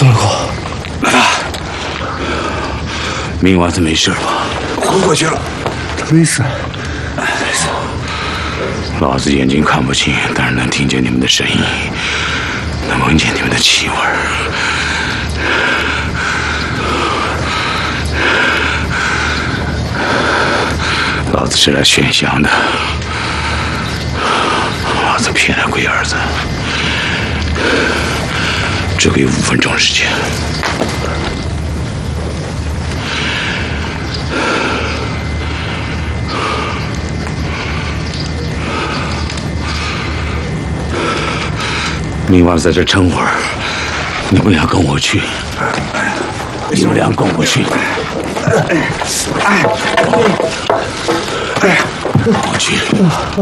孙二公， 老大，明娃子没事吧？ 昏过去了。 没事。 老子眼睛看不清，但是能听见你们的声音，能闻见你们的气味。老子是来劝降的，老子骗了龟儿子，只给5分钟时间。明晚在这撑会儿，你们俩跟我去。你们俩跟我去。我去。